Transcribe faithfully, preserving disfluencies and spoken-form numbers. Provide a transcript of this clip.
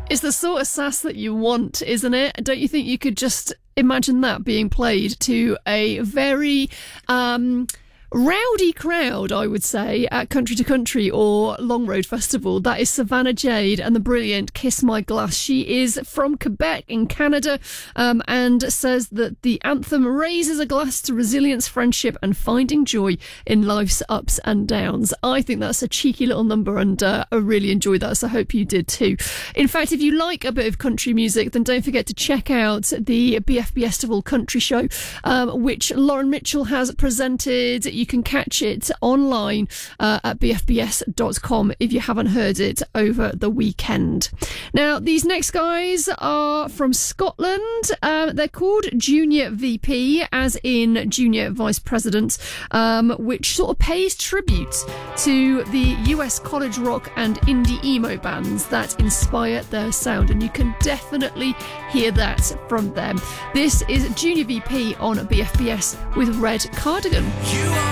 It's the sort of sass that you want, isn't it? Don't you think you could just imagine that being played to a very um, rowdy crowd, I would say, at Country to Country or Long Road Festival? That is Savannah Jade and the brilliant Kiss My Glass. She is from Quebec in Canada um, and says that the anthem raises a glass to resilience, friendship and finding joy in life's ups and downs. I think that's a cheeky little number and uh, I really enjoyed that, so I hope you did too. In fact, if you like a bit of country music, then don't forget to check out the B F B Festival Country Show, um, which Lauren Mitchell has presented. You can catch it online uh, at b f b s dot com if you haven't heard it over the weekend. Now, these next guys are from Scotland. Um, they're called Junior V P, as in Junior Vice President, um, which sort of pays tribute to the U S college rock and indie emo bands that inspire their sound, and you can definitely hear that from them. This is Junior V P on B F B S with Red Cardigan. You